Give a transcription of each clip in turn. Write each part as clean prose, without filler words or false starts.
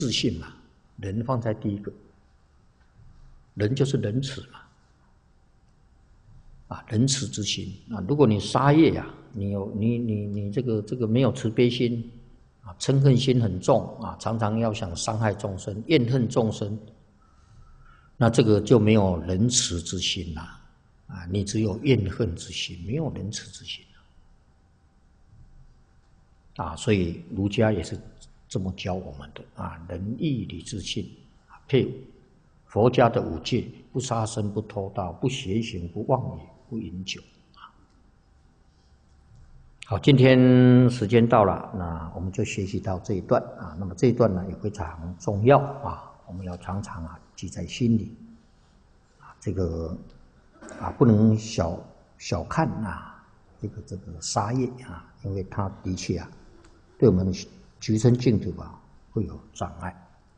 自信嘛，人放在第一个，人就是仁慈嘛，仁慈之心啊。如果你杀业呀，你这个没有慈悲心啊，嗔恨心很重啊，常常要想伤害众生，怨恨众生，那这个就没有仁慈之心啦啊，你只有怨恨之心，没有仁慈之心啊。所以儒家也是这么教我们的啊，仁义礼智信，配佛家的五戒：不杀生、不偷盗、不邪行、不妄语、不饮酒。好，今天时间到了，那我们就学习到这一段啊。那么这一段呢也非常重要啊，我们要常常记在心里啊。这个不能小看这个杀业啊，因为它的确对我们的橘生净土会有障碍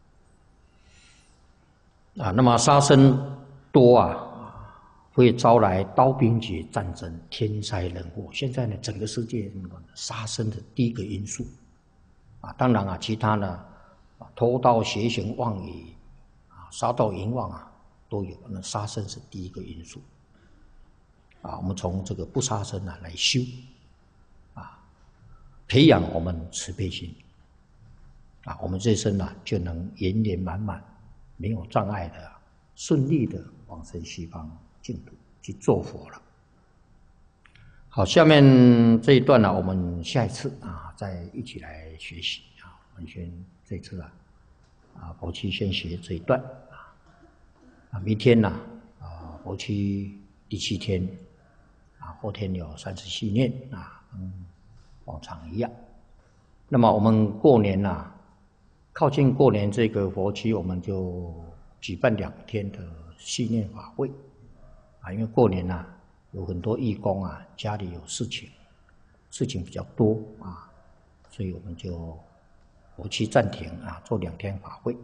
啊。那么杀生多会招来刀兵劫、战争、天灾人祸。现在呢，整个世界杀生的第一个因素当然其他呢偷盗、邪行、妄语杀盗淫妄都有。那杀生是第一个因素我们从这个不杀生来修培养我们慈悲心我们这一生就能圆圆满满、没有障碍的、顺利的往生西方净土去做佛了。好，下面这一段我们下一次再一起来学习我们先这次佛七先学这一段明天佛七第7天后天有37念跟往常一样。那么我们过年靠近过年这个佛期，我们就举办2天的系念法会因为过年有很多义工家里有事情比较多所以我们就佛期暂停做2天法会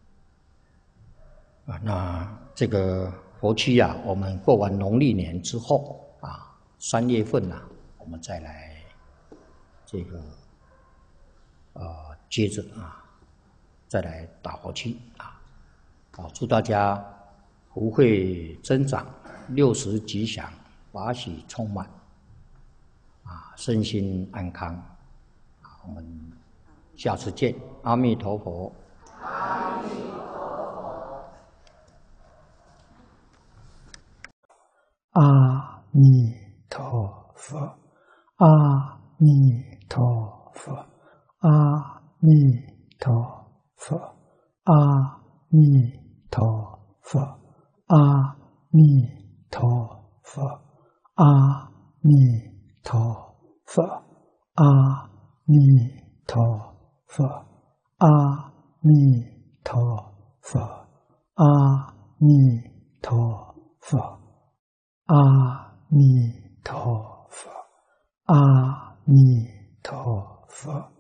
那这个佛期我们过完农历年之后3月份我们再来这个接着再来打佛七祝大家福慧增长，60吉祥，法喜充满身心安康我们下次见，阿弥陀佛。 阿弥陀佛。 阿弥陀佛，阿弥陀佛，阿弥陀佛，阿弥陀佛，阿弥陀佛，阿弥陀佛，阿弥陀佛，阿弥陀佛，阿弥陀佛，阿弥陀佛，阿弥陀佛。